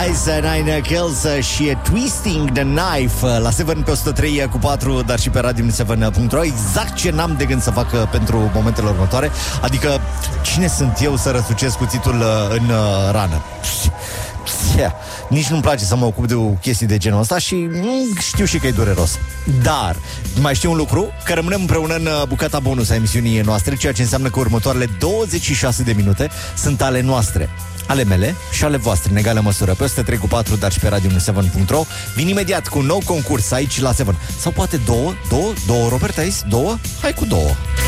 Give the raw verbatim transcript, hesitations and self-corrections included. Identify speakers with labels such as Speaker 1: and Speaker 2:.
Speaker 1: Liza, Nine Kills și Twisting the Knife la șapte pe o sută trei cu patru, dar și pe radio șapte punct ro. Exact ce n-am de gând să fac pentru momentele următoare. Adică, cine sunt eu să răsucesc cuțitul în rană? Yeah. Nici nu-mi place să mă ocup de o chestie de genul ăsta și mm, știu și că e dureros. Dar mai știu un lucru, că rămânem împreună în bucata bonus a emisiunii noastre, ceea ce înseamnă că următoarele douăzeci și șase de minute sunt ale noastre, ale mele și ale voastre în egală măsură. Pe o sută trei cu patru, dar și pe radio șapte punct ro. Vin imediat cu un nou concurs aici la șapte. Sau poate două, două, două, Robert, ai zis? Două? Hai cu două.